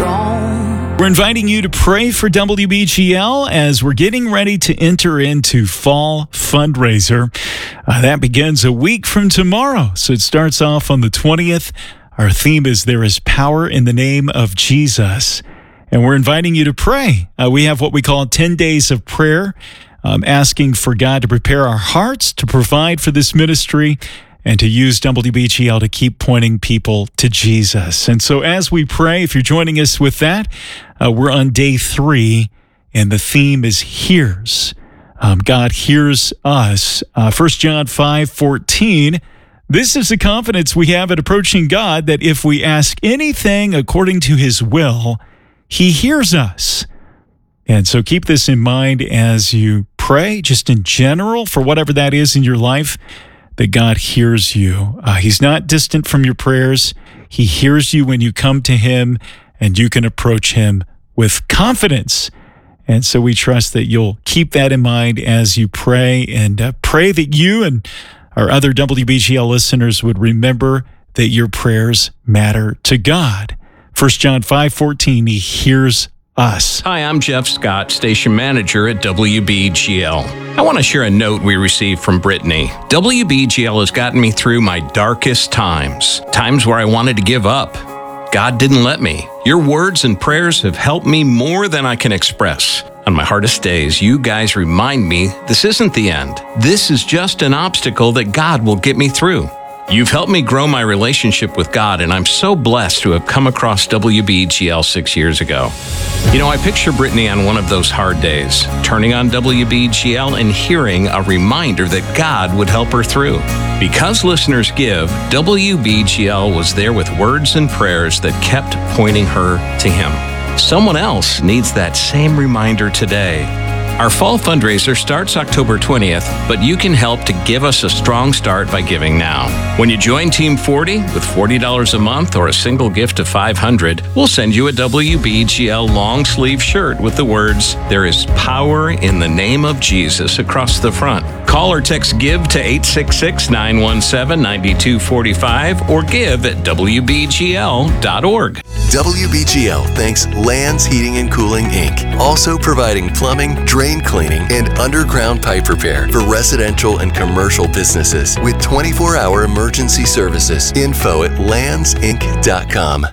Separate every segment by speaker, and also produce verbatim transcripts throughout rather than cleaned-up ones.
Speaker 1: strong.
Speaker 2: We're inviting you to pray for W B G L as we're getting ready to enter into fall fundraiser. Uh, that begins a week from tomorrow, so it starts off on the twentieth. Our theme is There is Power in the Name of Jesus, and we're inviting you to pray. Uh, we have what we call ten days of prayer, um, asking for God to prepare our hearts to provide for this ministry and to use W B G L to keep pointing people to Jesus. And so as we pray, if you're joining us with that, uh, we're on day three, and the theme is hears. Um, God hears us. Uh, First John five fourteen, this is the confidence we have at approaching God, that if we ask anything according to his will, he hears us. And so keep this in mind as you pray, just in general, for whatever that is in your life, that God hears you. Uh, he's not distant from your prayers. He hears you when you come to him, and you can approach him with confidence. And so we trust that you'll keep that in mind as you pray, and uh, pray that you and our other W B G L listeners would remember that your prayers matter to God. First John five fourteen, he hears us.
Speaker 3: Hi, I'm Jeff Scott, station manager at W B G L. I want to share a note we received from Brittany. W B G L has gotten me through my darkest times, times where I wanted to give up. God didn't let me. Your words and prayers have helped me more than I can express. On my hardest days, you guys remind me this isn't the end. This is just an obstacle that God will get me through. You've helped me grow my relationship with God, and I'm so blessed to have come across W B G L six years ago. You know, I picture Brittany on one of those hard days, turning on W B G L and hearing a reminder that God would help her through. Because listeners give, W B G L was there with words and prayers that kept pointing her to him. Someone else needs that same reminder today. Our fall fundraiser starts October twentieth, but you can help to give us a strong start by giving now. When you join Team forty with forty dollars a month or a single gift of five hundred dollars, we'll send you a W B G L long sleeve shirt with the words, "There is power in the name of Jesus" across the front. Call or text GIVE to eight six six, nine one seven, nine two four five or give at W B G L dot org.
Speaker 4: W B G L thanks Lands Heating and Cooling, Incorporated, also providing plumbing, drain cleaning, and underground pipe repair for residential and commercial businesses with twenty-four hour emergency services. Info at lands inc dot com.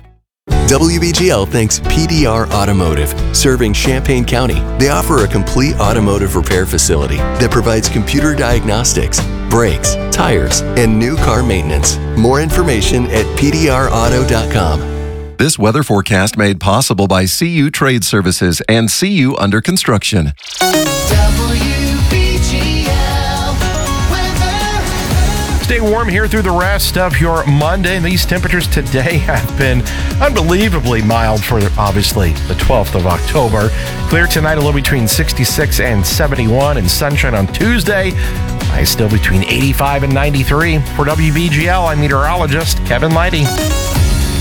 Speaker 4: W B G L thanks P D R Automotive, serving Champaign County. They offer a complete automotive repair facility that provides computer diagnostics, brakes, tires, and new car maintenance. More information at P D R auto dot com.
Speaker 5: This weather forecast made possible by C U Trade Services and C U Under Construction.
Speaker 1: W B G L weather.
Speaker 6: Stay warm here through the rest of your Monday. These temperatures today have been unbelievably mild for, obviously, the twelfth of October. Clear tonight, a low between sixty-six and seventy-one, and sunshine on Tuesday. Highs still between eighty-five and ninety-three. For W B G L, I'm meteorologist Kevin Leidy.